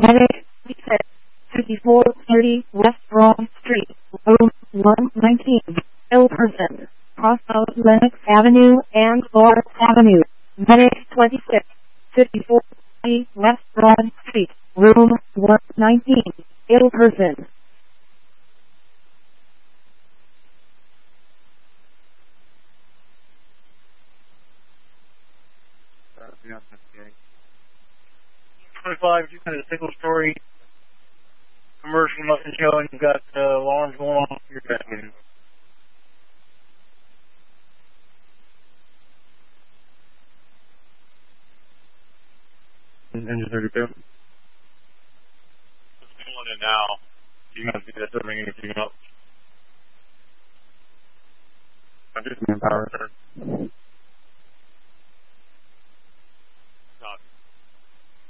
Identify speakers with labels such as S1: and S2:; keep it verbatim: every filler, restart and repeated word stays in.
S1: Medic fifty-four thirty West Broad Street, room one nineteen, ill person. Cross out Lenox Avenue and Lawrence Avenue. Medic twenty-six fifty-four thirty West Broad Street, room one nineteen, ill person.
S2: twenty-five, you kind of a single story commercial, nothing showing. You've got uh, alarms going on. You're investigating. Engine thirty-two.
S3: Just pulling in now. You can see that doesn't ring anything up.
S2: I'm just manpower.